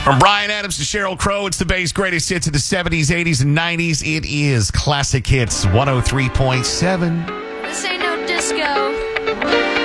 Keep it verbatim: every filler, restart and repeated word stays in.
From Bryan Adams to Sheryl Crow, it's the Bay's greatest hits of the seventies, eighties, and nineties. It is Classic Hits one oh three point seven. This ain't no disco.